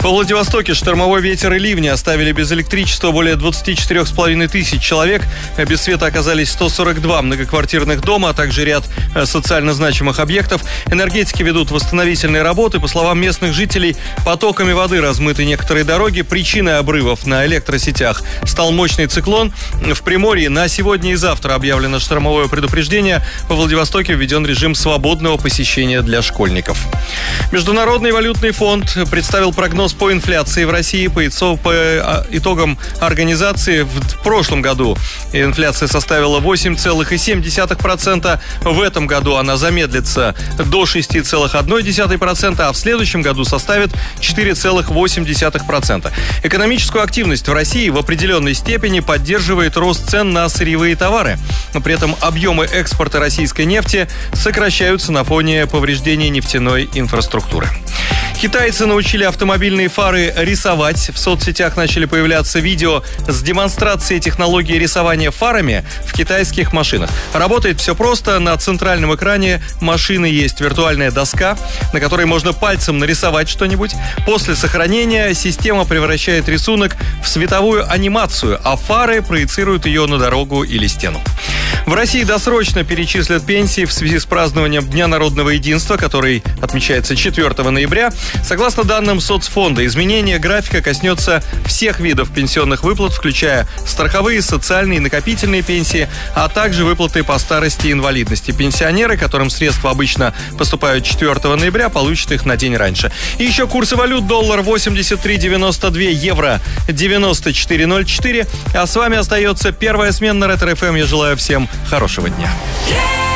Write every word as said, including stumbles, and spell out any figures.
Во Владивостоке штормовой ветер и ливни оставили без электричества более двадцать четыре с половиной тысяч человек. Без света оказались сто сорок два многоквартирных дома, а также ряд социально значимых объектов. Энергетики ведут восстановительные работы. По словам местных жителей, потоками воды размыты некоторые дороги. Причиной обрывов на электросетях стал мощный циклон. В Приморье на сегодня и завтра объявлено штормовое предупреждение. Во Владивостоке введен режим свободного посещения для школьников. Международный валютный фонд представил прогноз по инфляции в России. По итогам организации в прошлом году инфляция составила восемь целых семь десятых процента. В этом году она замедлится до шесть целых одна десятая процента, а в следующем году составит четыре целых восемь десятых процента. Экономическую активность в России в определенной степени поддерживает рост цен на сырьевые товары. Но при этом объемы экспорта российской нефти сокращаются на фоне повреждений нефтяной инфраструктуры. Китайцы научили автомобильные фары рисовать. В соцсетях начали появляться видео с демонстрацией технологии рисования фарами в китайских машинах. Работает все просто. На центральном экране машины есть виртуальная доска, на которой можно пальцем нарисовать что-нибудь. После сохранения система превращает рисунок в световую анимацию, а фары проецируют ее на дорогу или стену. В России досрочно перечислят пенсии в связи с празднованием Дня народного единства, который отмечается четвёртого ноября. Согласно данным соцфонда, изменение графика коснется всех видов пенсионных выплат, включая страховые, социальные и накопительные пенсии, а также выплаты по старости и инвалидности. Пенсионеры, которым средства обычно поступают четвёртого ноября, получат их на день раньше. И еще курсы валют: доллар восемьдесят три девяносто два, евро девяносто четыре ноль четыре. А с вами остается первая смена на Ретро-эф эм. Я желаю всем хорошего дня.